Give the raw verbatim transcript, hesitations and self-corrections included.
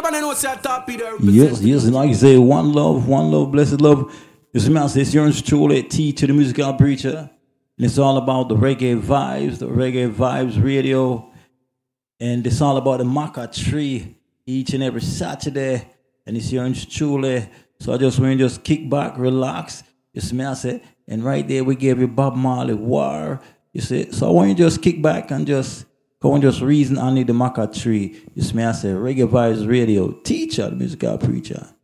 You better know say top Peter. Yes, yes, like you say, one love, one love, blessed love. This man says, yours truly, T to the musical preacher. And it's all about the reggae vibes, the reggae vibes radio. And it's all about the maca tree each and every Saturday. And it's yours truly. So I just want to just kick back, relax. You see me, I said, and right there we gave you Bob Marley War. You see, so I want you to just kick back and just go and just reason under the maca tree. You see me, I said, reggae vibes radio, teacher, the musical preacher.